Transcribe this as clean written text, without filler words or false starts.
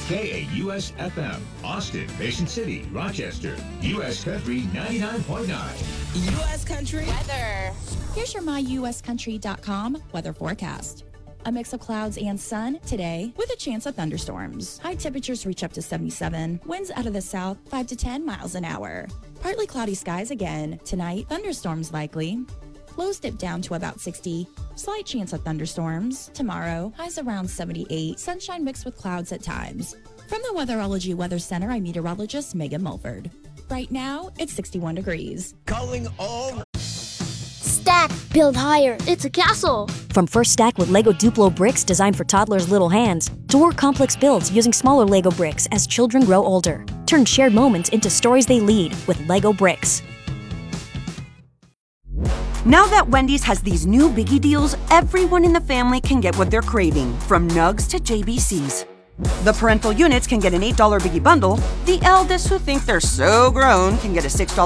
KAUS FM, Austin, Mason City, Rochester, U.S. Country 99.9. U.S. Country weather. Here's your myuscountry.com weather forecast. A mix of clouds and sun today with a chance of thunderstorms. High temperatures reach up to 77. Winds out of the south 5 to 10 miles an hour. Partly cloudy skies again. Tonight, thunderstorms likely. Lows dip down to about 60. Slight chance of thunderstorms. Tomorrow, highs around 78. Sunshine mixed with clouds at times. From the Weatherology Weather Center, I'm meteorologist Megan Mulford. Right now, it's 61 degrees. Calling all. Stack, build higher. It's a castle. From First Stack with Lego Duplo bricks designed for toddlers' little hands, to more complex builds using smaller Lego bricks as children grow older. Turn shared moments into stories they lead with Lego bricks. Now that Wendy's has these new biggie deals, everyone in the family can get what they're craving, from nugs to JBCs. The parental units can get an $8 biggie bundle. The eldest who think they're so grown can get a $6